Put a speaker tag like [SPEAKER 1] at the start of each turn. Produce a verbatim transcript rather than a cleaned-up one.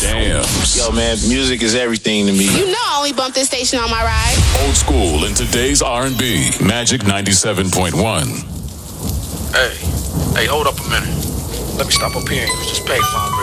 [SPEAKER 1] Jams.
[SPEAKER 2] Yo, man, music is everything to me.
[SPEAKER 3] You know I only bump this station on my ride.
[SPEAKER 1] Old school in today's R and B. Magic ninety-seven point one.
[SPEAKER 4] Hey, hey, hold up a minute. Let me stop up here and use this payphone